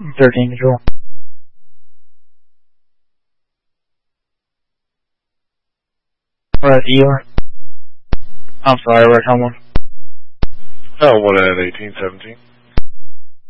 13 control. We're at ER. I'm sorry, we're at Homewood. Oh, 1 at 1817.